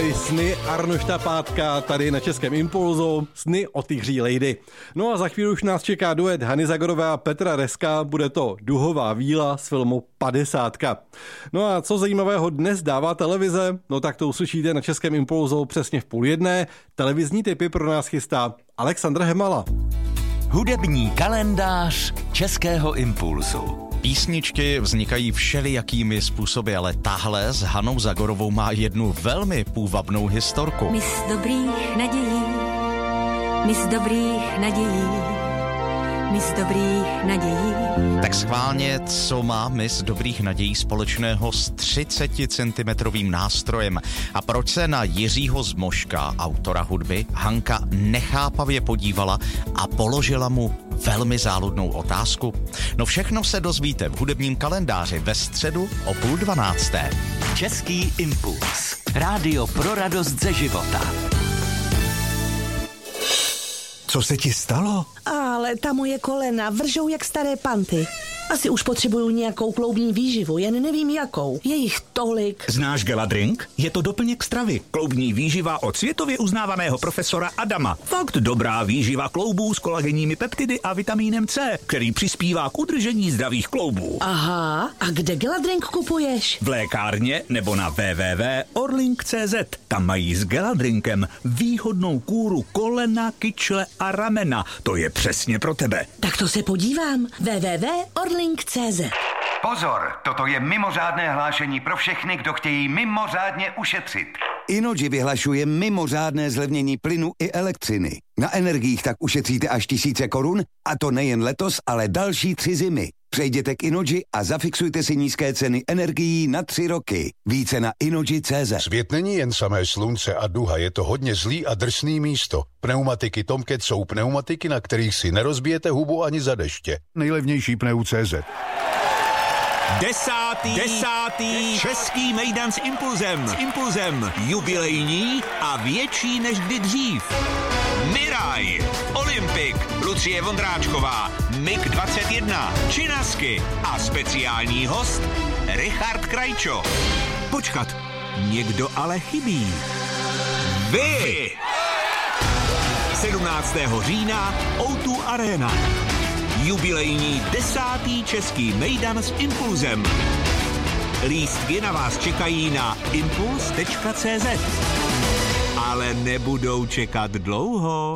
byly sny Arnošta Pátka tady na Českém Impulzu, sny o tygří lady. No a za chvíli už nás čeká duet Hany Zagorové a Petra Reska, bude to Duhová víla z filmu 50. No a co zajímavého dnes dává televize? No tak to uslyšíte na Českém Impulzu přesně v 12:30. Televizní tipy pro nás chystá Alexandr Hemala. Hudební kalendář Českého Impulzu. Písničky vznikají všelijakými způsoby, ale tahle s Hanou Zagorovou má jednu velmi půvabnou historku. Mis dobrých nadějí, mis dobrých nadějí, mis dobrých nadějí. Tak schválně, co má Miss dobrých nadějí společného s 30cm nástrojem a proč se na Jiřího Zmoška, autora hudby, Hanka nechápavě podívala a položila mu velmi záludnou otázku? No všechno se dozvíte v hudebním kalendáři ve středu o 11:30. Český Impuls. Rádio pro radost ze života. Co se ti stalo? Ale ta moje kolena vržou jak staré panty. Asi už potřebuju nějakou kloubní výživu, jen nevím jakou. Je jich tolik. Znáš Geladrink? Je to doplněk stravy. Kloubní výživa od světově uznávaného profesora Adama. Fakt dobrá výživa kloubů s kolagenními peptidy a vitamínem C, který přispívá k udržení zdravých kloubů. Aha, a kde Geladrink kupuješ? V lékárně nebo na www.orlink.cz. Tam mají s Geladrinkem výhodnou kůru kolena, kyčle a ramena. To je přesně pro tebe. Tak to se podívám. www.orlink.cz. Pozor, toto je mimořádné hlášení pro všechny, kdo chtějí mimořádně ušetřit. Innogy vyhlašuje mimořádné zlevnění plynu i elektřiny. Na energiích tak ušetříte až 1000 korun, a to nejen letos, ale další 3 zimy. Přejděte k Innogy a zafixujte si nízké ceny energií na 3 roky. Více na Innogy.cz. Svět není jen samé slunce a duha, je to hodně zlý a drsný místo. Pneumatiky Tomcat jsou pneumatiky, na kterých si nerozbijete hubu ani za deště. Nejlevnější pneu.cz. 10. Český mejdan s Impulzem. Jubilejní a větší než kdy dřív. Miraj, Olympik, Lucie Vondráčková, MiG-21, Činasky a speciální host Richard Krajčo. Počkat, někdo ale chybí. Vy! 17. října O2 Arena. Jubilejní 10. Český mejdan s Impulzem. Lístky na vás čekají na impuls.cz. Ale nebudou čekat dlouho.